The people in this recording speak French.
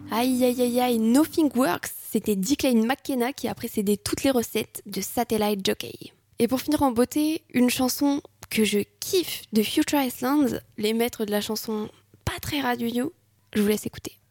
Aïe aïe aïe aïe, Nothing Works, c'était Declan McKenna qui a précédé toutes les recettes de Satellite Jockey. Et pour finir en beauté, une chanson que je kiffe de Future Islands, les maîtres de la chanson pas très radio, je vous laisse écouter.